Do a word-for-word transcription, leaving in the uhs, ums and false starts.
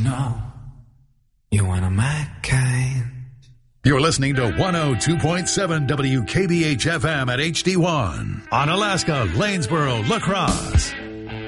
know you're one of my kind. You're listening to one oh two point seven W K B H F M at H D one on Alaska, Lanesboro, La Crosse.